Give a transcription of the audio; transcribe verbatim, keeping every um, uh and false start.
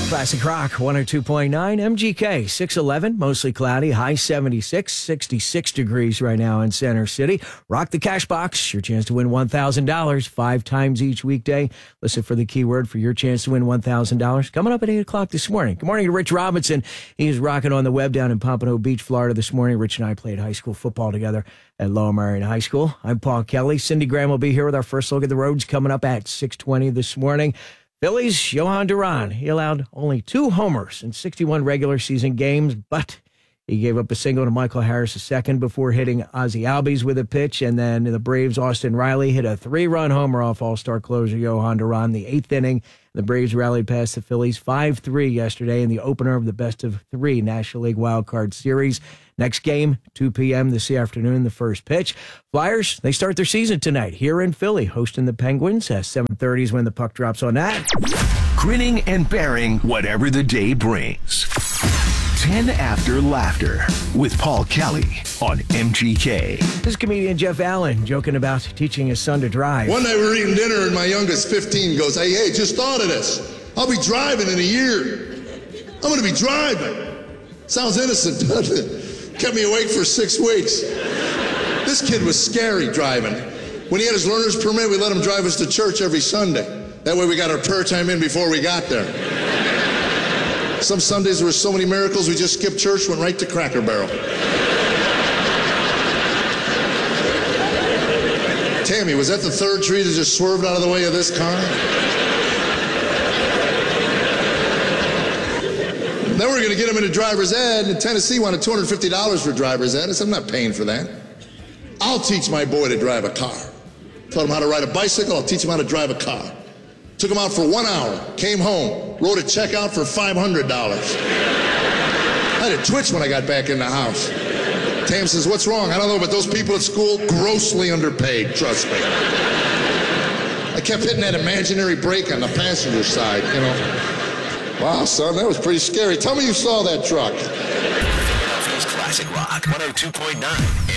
Classic Rock one oh two point nine, M G K six eleven, mostly cloudy, high seventy-six, sixty-six degrees right now in Center City. Rock the Cash Box, your chance to win one thousand dollars five times each weekday. Listen for the keyword for your chance to win one thousand dollars. Coming up at eight o'clock this morning. Good morning to Rich Robinson. He's rocking on the web down in Pompano Beach, Florida this morning. Rich and I played high school football together at Lower Merion High School. I'm Paul Kelly. Cindy Graham will be here with our first look at the roads coming up at six twenty this morning. Phillies, Johan Duran. He allowed only two homers in sixty-one regular season games, but he gave up a single to Michael Harris a second before hitting Ozzie Albies with a pitch. And then the Braves' Austin Riley hit a three-run homer off all-star closer Johan Duran the eighth inning. The Braves rallied past the Phillies five three yesterday in the opener of the best-of-three National League Wild Card Series. Next game, two p.m. this afternoon, the first pitch. Flyers, they start their season tonight here in Philly, hosting the Penguins. At seven thirty is when the puck drops on that. Grinning and bearing whatever the day brings. ten After Laughter with Paul Kelly on M G K. This is comedian Jeff Allen joking about teaching his son to drive. One night we were eating dinner and my youngest, fifteen, goes, hey, hey, just thought of this. I'll be driving in a year. I'm going to be driving. Sounds innocent, doesn't it? Kept me awake for six weeks. This kid was scary driving. When he had his learner's permit, we let him drive us to church every Sunday. That way we got our prayer time in before we got there. Some Sundays there were so many miracles, we just skipped church, went right to Cracker Barrel. Tammy, was that the third tree that just swerved out of the way of this car? Then we were going to get him into driver's ed, and Tennessee wanted two hundred fifty dollars for driver's ed. I said, I'm not paying for that. I'll teach my boy to drive a car. Taught him how to ride a bicycle, I'll teach him how to drive a car. Took him out for one hour, came home, wrote a check out for five hundred dollars. I had a twitch when I got back in the house. Tam says, what's wrong? I don't know, but those people at school, grossly underpaid, trust me. I kept hitting that imaginary brake on the passenger side, you know. Wow, son, that was pretty scary. Tell me you saw that truck. Classic Rock one oh two point nine.